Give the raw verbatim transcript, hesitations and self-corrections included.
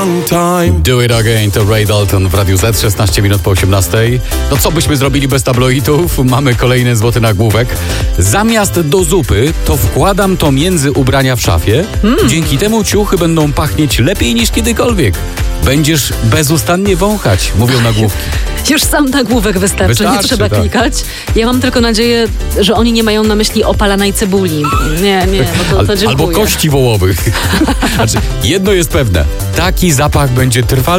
Do It Again to Ray Dalton w Radiu Z, szesnaście minut po osiemnastej. No co byśmy zrobili bez tabloidów? Mamy kolejny złoty nagłówek. Zamiast do zupy, to wkładam to między ubrania w szafie. Mm. Dzięki temu ciuchy będą pachnieć lepiej niż kiedykolwiek. Będziesz bezustannie wąchać, mówią nagłówki. Już sam nagłówek wystarczy, Wystarczy, nie trzeba tak. klikać. Ja mam tylko nadzieję, że oni nie mają na myśli opalanej cebuli. Nie, nie, bo to, to dziękuję. Albo kości wołowych. Znaczy, jedno jest pewne. Taki zapach będzie trwały